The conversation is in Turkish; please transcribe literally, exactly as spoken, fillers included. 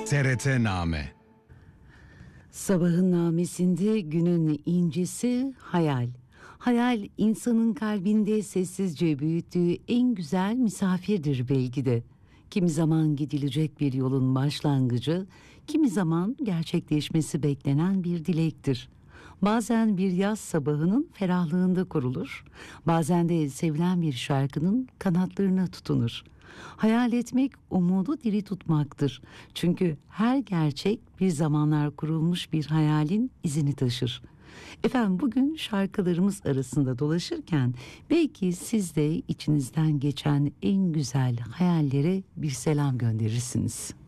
T R T-Name. Sabahın namesinde günün incisi hayal. Hayal insanın kalbinde sessizce büyüttüğü en güzel misafirdir belki de. Kimi zaman gidilecek bir yolun başlangıcı, kimi zaman gerçekleşmesi beklenen bir dilektir. Bazen bir yaz sabahının ferahlığında kurulur, bazen de sevilen bir şarkının kanatlarına tutunur. Hayal etmek umudu diri tutmaktır. Çünkü her gerçek bir zamanlar kurulmuş bir hayalin izini taşır. Efendim bugün şarkılarımız arasında dolaşırken belki siz de içinizden geçen en güzel hayallere bir selam gönderirsiniz.